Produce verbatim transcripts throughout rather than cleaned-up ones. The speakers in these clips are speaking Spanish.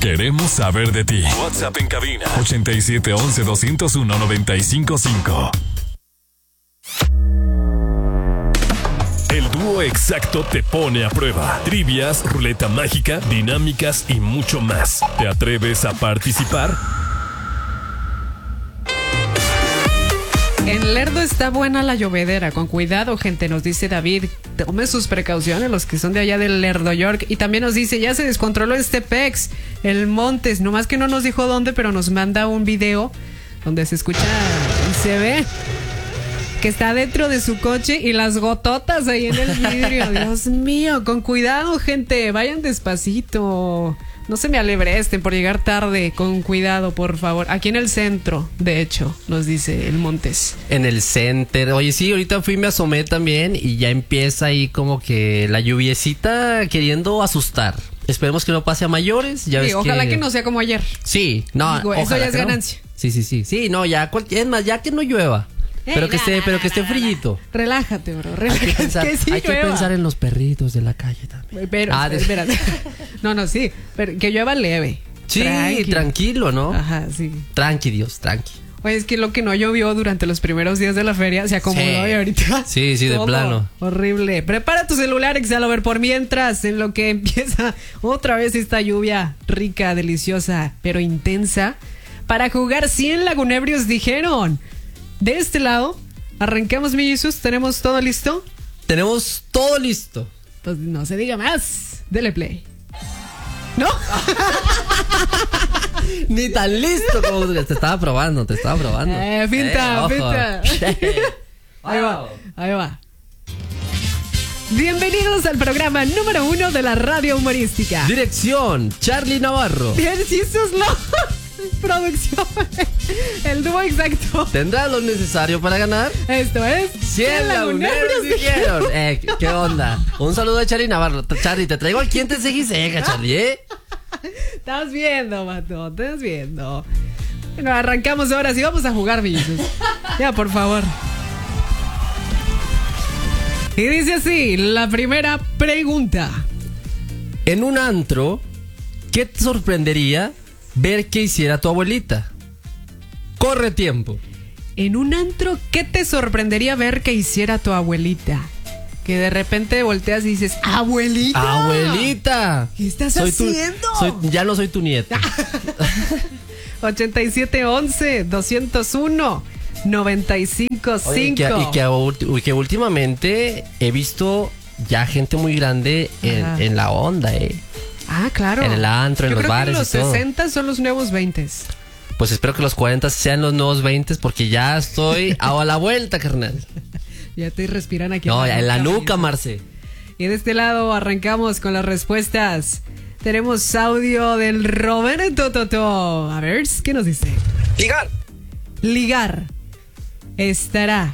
Queremos saber de ti. WhatsApp en cabina ochenta y siete once doscientos uno noventa y cinco cinco. El dúo exacto te pone a prueba. Trivias, ruleta mágica, dinámicas y mucho más. ¿Te atreves a participar? En Lerdo está buena la llovedera. Con cuidado, gente, nos dice David. Tome sus precauciones, los que son de allá del Lerdo York. Y también nos dice, ya se descontroló este Pex, el Montes. Nomás que no nos dijo dónde, pero nos manda un video donde se escucha y se ve que está dentro de su coche y las gototas ahí en el vidrio. Dios mío, con cuidado, gente. Vayan despacito. No se me alebresten por llegar tarde. Con cuidado, por favor. Aquí en el centro, de hecho, nos dice el Montes. En el center. Oye, sí, ahorita fui, me asomé también y ya empieza ahí como que la lluviecita queriendo asustar. Esperemos que no pase a mayores. Ya Sí, ves ojalá que... que no sea como ayer. Sí, no, Digo, eso ya es ganancia. No. Sí, sí, sí. Sí, no, ya, cual... es más, ya que no llueva. Pero que esté, pero que esté frillito. Relájate, bro. Relájate. Hay que pensar, que sí hay que pensar en los perritos de la calle también. Pero, ah, de... espera. No, no, sí. Pero que llueva leve. Sí, tranquilo, tranquilo, ¿no? Ajá, sí. Tranqui, Dios, tranqui. Oye, es que lo que no llovió durante los primeros días de la feria se acumuló sí. Y ahorita. Sí, sí, de plano. Horrible. Prepara tu celular, Exalover, por mientras, en lo que empieza otra vez esta lluvia rica, deliciosa, pero intensa, para jugar cien lagunebrios, dijeron. De este lado, arrancamos, mi Jesús. ¿Tenemos todo listo? Tenemos todo listo. Pues no se diga más. Dele play. ¿No? Ni tan listo como te estaba probando, te estaba probando. Eh, pinta, eh, pinta. Ahí va, ahí va. Bienvenidos al programa número uno de la radio humorística. Dirección, Charlie Navarro. Bien, Jesús, no. Producción. El dúo exacto. ¿Tendrá lo necesario para ganar? Esto es cien laguneros dijeron. Eh, ¿qué onda? Un saludo a Charlie Navarro. Charlie, te traigo al quien te seca, Charlie, ¿eh? Estás viendo, Mato, estás viendo. Bueno, arrancamos ahora sí, vamos a jugar, Villos. Ya, por favor. Y dice así, la primera pregunta. En un antro, ¿qué te sorprendería ver que hiciera tu abuelita? Corre tiempo. En un antro, ¿qué te sorprendería ver que hiciera tu abuelita? Que de repente volteas y dices, ¡abuelita! ¡Abuelita! ¿Qué estás soy haciendo? Tu, soy, ya no soy tu nieta. ochenta y siete once doscientos uno noventa y cinco cinco. Oye, que, y que, que últimamente he visto ya gente muy grande en, en la onda, ¿eh? Ah, claro. En el antro, en Yo los creo bares que los y todo. sesenta son los nuevos veinte. Pues espero que los cuarenta sean los nuevos veinte porque ya estoy a la vuelta, carnal. Ya te respiran aquí. No, en la, en la nuca, Marce. Y de este lado arrancamos con las respuestas. Tenemos audio del Roberto Toto. A ver, ¿qué nos dice? Ligar. Ligar. Estará.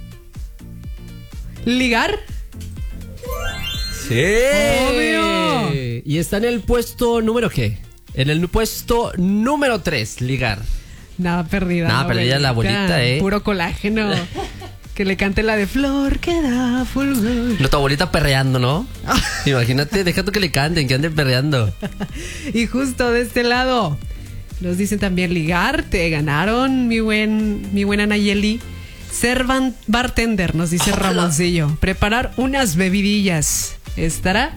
¿Ligar? Sí. Obvio. Y está en el puesto número ¿qué? En el puesto número tres, ligar. Nada perdida. Nada perdida la abuelita, eh. Puro colágeno. Que le cante la de Flor que da fulgor. No, tu abuelita perreando, ¿no? Imagínate, déjate que le canten, que anden perreando. Y justo de este lado nos dicen también ligar. Te ganaron, mi buen, mi buena Nayeli. Ser van, bartender, nos dice Ramoncillo. Preparar unas bebidillas. ¿Estará?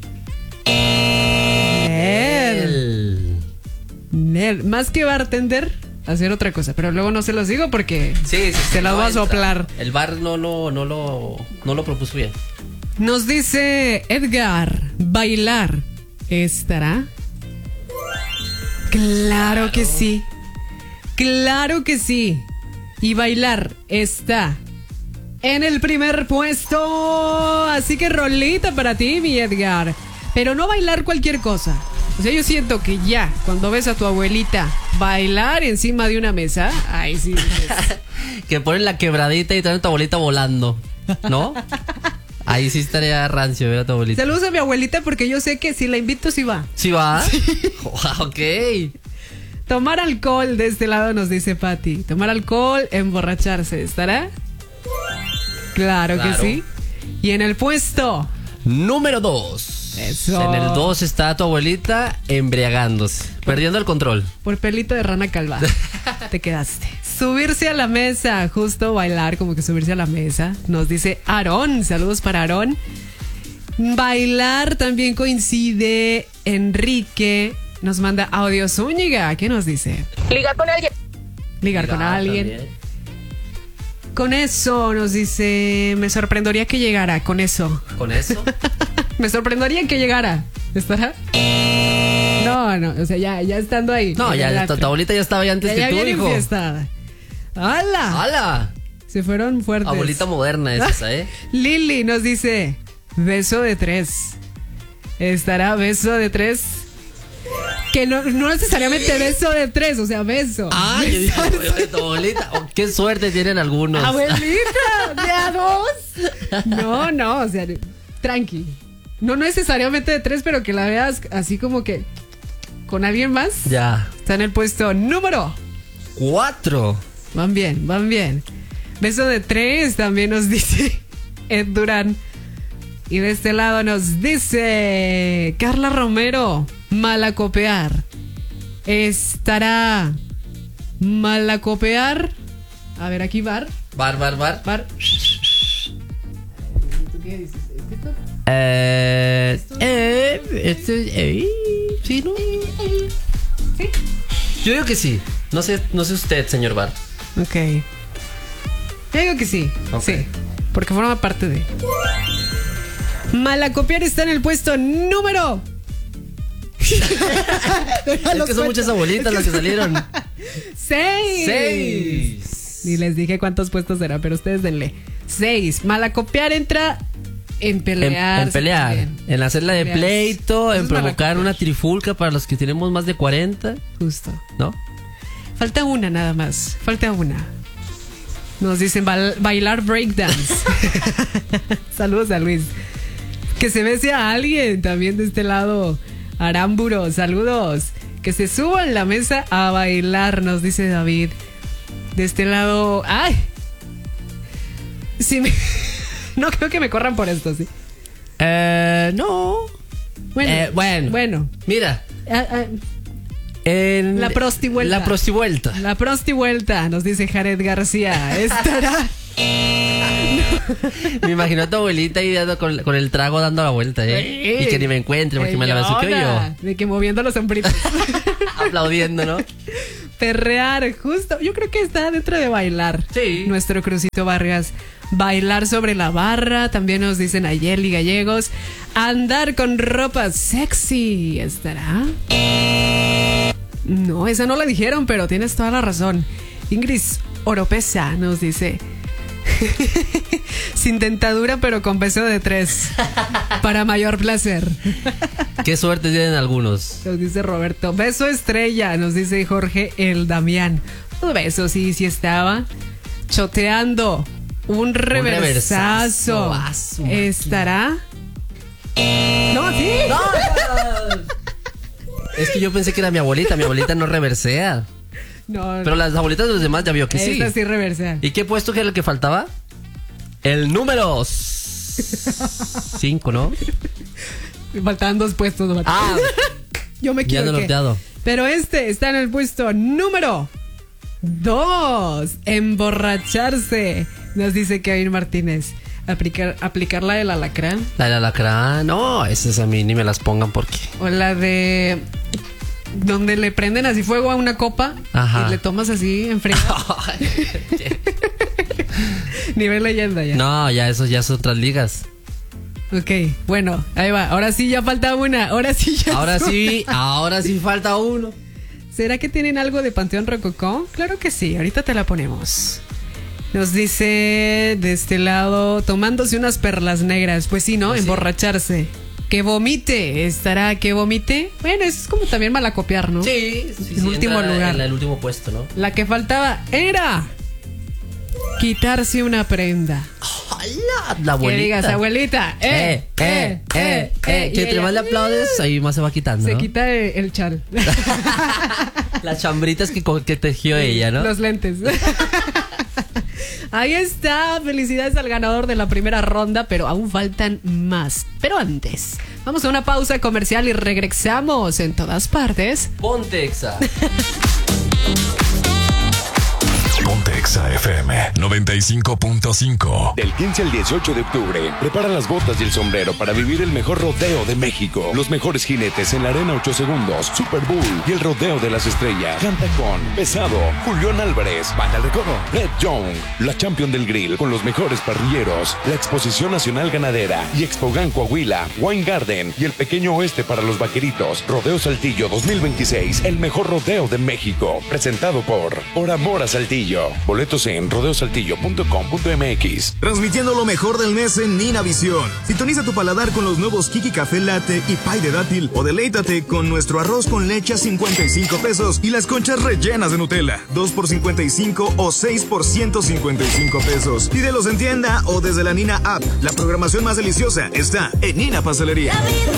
Nel. Nel. Más que bartender, hacer otra cosa. Pero luego no se los digo porque sí, sí, se sí, las no voy a entra. soplar. El bar no, no, no, lo, no lo propuso bien. Nos dice Edgar, bailar. ¿Estará? Claro que sí. Claro que sí. Y bailar está en el primer puesto. Así que rolita para ti, mi Edgar. Pero no bailar cualquier cosa. O sea, yo siento que ya, cuando ves a tu abuelita bailar encima de una mesa, ay, sí. Que ponen la quebradita y traen a tu abuelita volando, ¿no? Ahí sí estaría rancio ver a tu abuelita. Saludos a mi abuelita porque yo sé que si la invito, sí va. ¿Sí va? Sí. Ok. Tomar alcohol, de este lado nos dice Patti. Tomar alcohol, emborracharse, ¿estará? Claro, claro que sí. Y en el puesto número dos Eso. En el dos está tu abuelita embriagándose, perdiendo el control. Por pelito de rana calva. Te quedaste. Subirse a la mesa, justo bailar, como que subirse a la mesa. Nos dice Aarón, saludos para Aarón. Bailar también coincide Enrique. Nos manda audio Zúñiga. ¿Qué nos dice? Ligar con alguien. Ligar con Ligar alguien. también. Con eso nos dice, me sorprendería que llegara, con eso. Con eso. Me sorprendería que llegara. ¿Estará? No, no, o sea, ya, ya estando ahí. No, en ya el tu, antro. tu abuelita ya estaba ahí antes Ya, que ya tú, viene hijo. enfiestada. ¡Hala! ¡Hala! Se fueron fuertes. Abuelita moderna es esa, ¿eh? Lili nos dice, beso de tres. ¿Estará beso de tres? Que no, no necesariamente beso de tres, o sea, beso. Ah, yo dije, oye, tu abuelita. Oh, qué suerte tienen algunos. Abuelita, de a dos. No, no, o sea, tranqui. No necesariamente de tres, pero que la veas así como que con alguien más. Ya. Está en el puesto número. Cuatro. Van bien, van bien. Beso de tres también nos dice Ed Durán. Y de este lado nos dice Carla Romero, malacopear. ¿Estará malacopear? A ver, aquí bar. Bar, bar, bar. Bar. ¿Tú qué dices? ¿Es que esto? Eh. Eh. Este. Eh, sí, ¿no? Sí. Yo digo que sí. No sé, no sé usted, señor Bar. Ok. Yo digo que sí. Ok. Sí. Porque forma parte de. Malacopiar está en el puesto número. Es que son muchas abuelitas las que salieron. Seis. Seis. Ni les dije cuántos puestos será, pero ustedes denle. Seis. Malacopiar entra en En, pelear. en pelear, también. en hacerla de Peleas. pleito, Eso en es provocar malacopiar. una trifulca para los que tenemos más de cuarenta, Justo. ¿no? Falta una nada más. Falta una. Nos dicen ba- bailar breakdance. Saludos a Luis. Que se bese a alguien también de este lado. Aramburo, saludos. Que se suba en la mesa a bailar, nos dice David. De este lado. ¡Ay! Sí, me- no creo que me corran por esto, sí. Eh, no. Bueno. Eh, bueno. Bueno. Mira, Ah, ah, en La prostivuelta. La prostivuelta. La prostivuelta, nos dice Jared García. Estará. Me imagino a tu abuelita ahí dando con, con el trago dando la vuelta, ¿eh? Y que ni me encuentre porque me la besuqueo Señora, yo. De que moviendo los hombritos. Aplaudiendo, ¿no? Perrear, justo. Yo creo que está dentro de bailar. Sí. Nuestro Crucito Vargas. Bailar sobre la barra. También nos dicen Ayeli Gallegos. Andar con ropa sexy. ¿Estará? No, esa no la dijeron, pero tienes toda la razón. Ingrid Oropesa nos dice. Sin dentadura, pero con beso de tres. Para mayor placer. Qué suerte tienen algunos. Nos dice Roberto. Beso estrella, nos dice Jorge el Damián. Un beso, sí, sí estaba. Choteando. Un reversazo. reversazo. Ah, su máquina. ¿Estará? No, sí. Es que yo pensé que era mi abuelita. Mi abuelita no reversea. No, Pero las abuelitas de los demás ya vio que sí. esta sí reversea. ¿Y qué puesto que era el que faltaba? El número cinco, ¿no? Me faltaban dos puestos. Vato. Ah, Yo me ya equivoqué. norteado. Pero este está en el puesto número dos. Emborracharse. Nos dice Kevin Martínez. Aplicar, aplicar la del alacrán. La del alacrán. No, esas a mí ni me las pongan porque. O la de donde le prenden así fuego a una copa. Ajá. Y le tomas así en frío. Nivel leyenda ya. No, ya eso ya son otras ligas. Ok, bueno, ahí va. Ahora sí ya falta una. Ahora sí ya. Ahora son- sí, ahora sí falta uno. ¿Será que tienen algo de Panteón Rococó? Claro que sí, ahorita te la ponemos. Nos dice de este lado, tomándose unas perlas negras. Pues sí, ¿no? Pues sí. Emborracharse. Que vomite. ¿Estará que vomite? Bueno, eso es como también malacopiar, ¿no? Sí, sí, En último entra lugar. En el último puesto, ¿no? La que faltaba era quitarse una prenda. ¡Hala! La abuelita. Que digas, abuelita, eh, eh, eh, eh. Que Y entre ella, más le aplaudes, ahí más se va quitando, se ¿no? quita el, el chal. Las chambritas que, co- que tejió ella, ¿no? Los lentes. Ahí está. Felicidades al ganador de la primera ronda, pero aún faltan más. Pero antes, vamos Vamos a una pausa comercial y regresamos en todas partes. Ponte Exa. Ponte Exa F M noventa y cinco punto cinco. Del quince al dieciocho de octubre, prepara las botas y el sombrero para vivir el mejor rodeo de México. Los mejores jinetes en la arena ocho segundos, Super Bowl y el rodeo de las estrellas. Canta con Pesado, Julián Álvarez, Banda El Recodo, Red Young, la Champion del Grill con los mejores parrilleros, la Exposición Nacional Ganadera y Expogan Coahuila, Wine Garden y el Pequeño Oeste para los vaqueritos. Rodeo Saltillo dos mil veintiséis, el mejor rodeo de México. Presentado por Por Amor a Saltillo. Boletos en rodeosaltillo punto com punto m x. Transmitiendo lo mejor del mes en Nina Visión. Sintoniza tu paladar con los nuevos Kiki Café Latte y Pie de Dátil o deleítate con nuestro arroz con leche a cincuenta y cinco pesos y las conchas rellenas de Nutella, dos por cincuenta y cinco o seis por ciento cincuenta y cinco pesos. Pídelos en tienda o desde la Nina App. La programación más deliciosa está en Nina Pastelería. La vida